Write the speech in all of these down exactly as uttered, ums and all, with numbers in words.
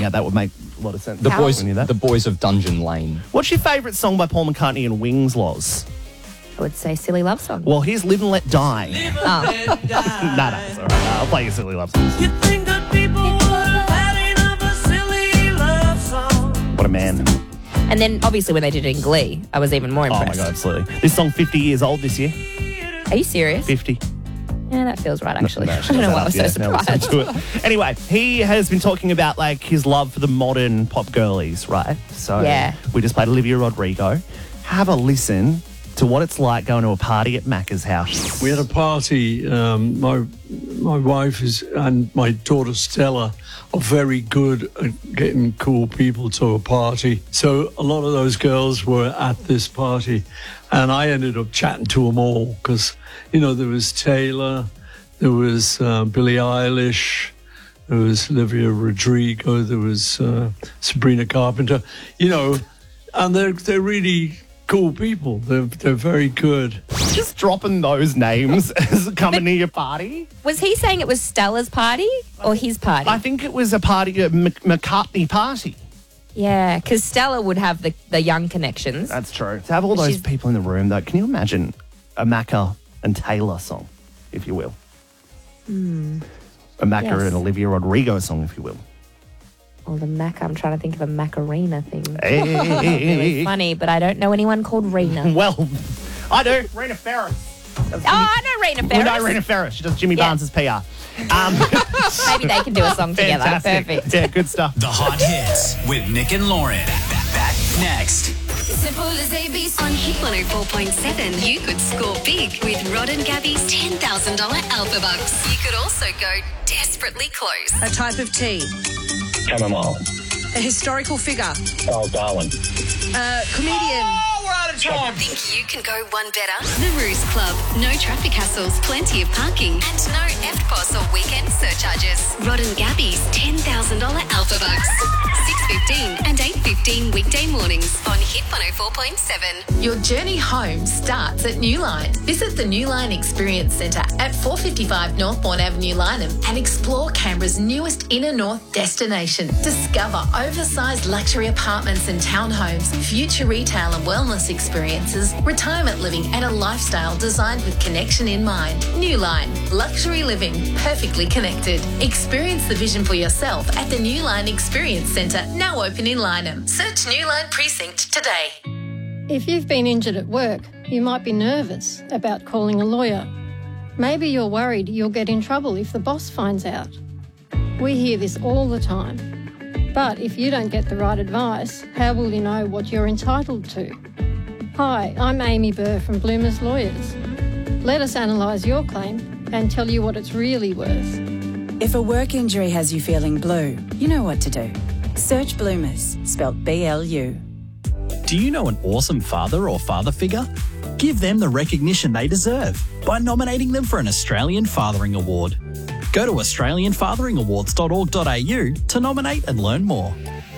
out, that would make a lot of sense. The How? boys, When you're there. the boys of Dungeon Lane. What's your favourite song by Paul McCartney and Wings, Loz? I would say Silly Love Song. Well, here's Live and Let Die. Oh. nah, nah, it's all right. Nah, I'll play your silly love songs. You think that people would have had enough of a silly love song? What a man. And then, obviously, when they did it in Glee, I was even more Oh, impressed. my God, absolutely. This song fifty years old this year. Are you serious? fifty. Yeah, that feels right, actually. No, I don't know why I was so yeah, now listen surprised. to it. Anyway, he has been talking about like his love for the modern pop girlies, right? So Yeah. we just played Olivia Rodrigo. Have a listen to what it's like going to a party at Macca's house. We had a party. Um, my my wife is and my daughter Stella are very good at getting cool people to a party. So a lot of those girls were at this party, and I ended up chatting to them all because, you know, there was Taylor, there was uh, Billie Eilish, there was Olivia Rodrigo, there was uh, Sabrina Carpenter, you know, and they're they're really cool people. They're they're very good. Just dropping those names as coming to your party. Was he saying it was Stella's party or his party? I think it was a party, a Mc- McCartney party. Yeah, because Stella would have the, the young connections. That's true. To have all those She's- people in the room, though, can you imagine a Macca and Taylor song, if you will? Hmm. A Macca Yes. and Olivia Rodrigo song, if you will. Or the Mac, I'm trying to think of a Macarena thing. Hey, Really funny, but I don't know anyone called Rena. Well, I do. Rena Ferris. Oh, I know Rena Ferris. Well, no, Rena Ferris. She does Jimmy Yeah. Barnes' P R. Um, Maybe they can do a song together. fantastic. Perfect. Yeah, good stuff. The Hot Hits with Nick and Lauren. Back, back next. Simple as A B C. On Hit one oh four point seven, you could score big with Rod and Gabby's ten thousand dollars Alpha Bucks. You could also go desperately close. A type of tea. Chamomile. A historical figure. Oh, Darwin. A comedian. Think you can go one better? The Ruse Club. No traffic hassles, plenty of parking, and no F P O S or weekend surcharges. Rod and Gabby's ten thousand dollars Alpha Bucks. six fifteen and eight fifteen weekday mornings on Hit one oh four point seven. Your journey home starts at Newline. Visit the Newline Experience Centre at four fifty-five Northbourne Avenue, Lyneham, and explore Canberra's newest inner north destination. Discover oversized luxury apartments and townhomes, future retail and wellness experiences, retirement living, and a lifestyle designed with connection in mind. Newline, luxury living, perfectly connected. Experience the vision for yourself at the Newline Experience Centre, now open in Lyneham. Search Newline Precinct today. If you've been injured at work, you might be nervous about calling a lawyer. Maybe you're worried you'll get in trouble if the boss finds out. We hear this all the time. But if you don't get the right advice, how will you know what you're entitled to? Hi, I'm Amy Burr from Bloomers Lawyers. Let us analyse your claim and tell you what it's really worth. If a work injury has you feeling blue, you know what to do. Search Bloomers, spelt B L U. Do you know an awesome father or father figure? Give them the recognition they deserve by nominating them for an Australian Fathering Award. Go to australian fathering awards dot org dot a u to nominate and learn more.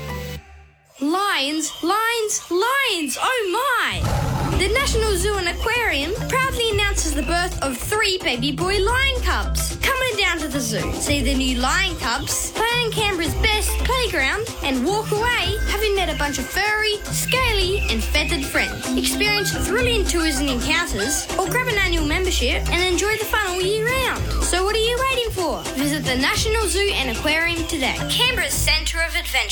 Lions, lions, lions, oh my! The National Zoo and Aquarium proudly announces the birth of three baby boy lion cubs. Come on down to the zoo, see the new lion cubs, play on Canberra's best playground, and walk away having met a bunch of furry, scaly, and feathered friends. Experience thrilling tours and encounters, or grab an annual membership and enjoy the fun all year round. So what are you waiting for? Visit the National Zoo and Aquarium today, Canberra's centre of adventure.